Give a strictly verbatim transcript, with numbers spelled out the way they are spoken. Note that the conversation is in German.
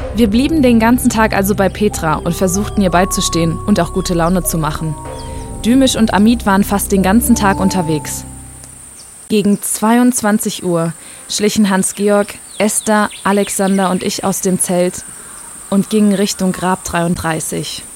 Wir blieben den ganzen Tag also bei Petra und versuchten ihr beizustehen und auch gute Laune zu machen. Dümisch und Amit waren fast den ganzen Tag unterwegs. Gegen zweiundzwanzig Uhr schlichen Hans-Georg, Esther, Alexander und ich aus dem Zelt und gingen Richtung Grab dreiunddreißig.